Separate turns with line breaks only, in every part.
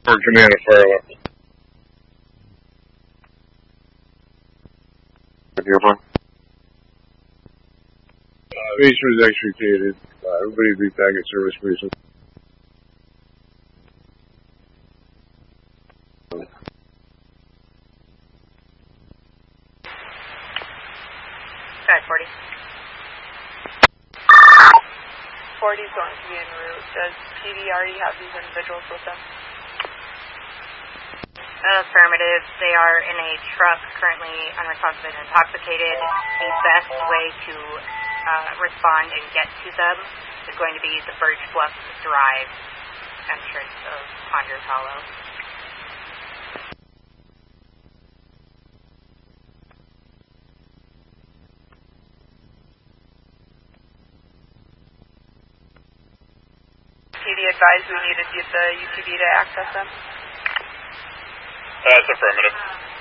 For command of fire level.
Dearborn.
Evasion was extricated. Everybody be back at service briefly.
Okay, 40.
40 is going to be en route. Does PD already have these individuals with them?
Affirmative. They are in a truck, currently unresponsive and intoxicated. The best way to respond and get to them is going to be the Birch Bluff Drive entrance of Ponders Hollow.
PD advised we needed the UTV to access them?
That's affirmative.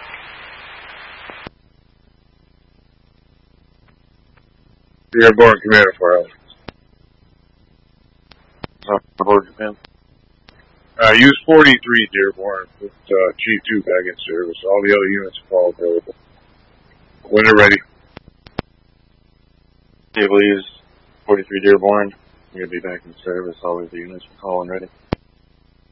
Dearborn, command of fire level.
Aboard command.
Use 43 Dearborn with Chief 2 back in service. All the other units are all available. When they're ready.
Able to use 43 Dearborn. We're going to be back in service. All of the units are calling ready.